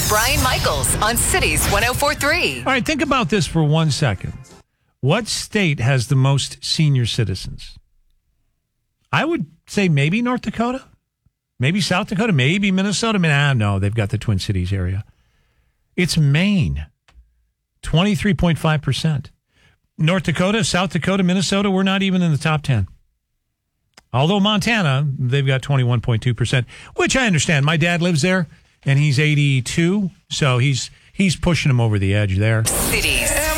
Brian Michaels on Cities 104.3. All right, think about this for 1 second. What state has the most senior citizens? I would say maybe North Dakota, maybe South Dakota, maybe Minnesota. No, they've got the Twin Cities area. It's Maine, 23.5%. North Dakota, South Dakota, Minnesota, we're not even in the top 10. Although Montana, they've got 21.2%, which I understand. My dad lives there, and he's 82, so he's pushing them over the edge there. Cities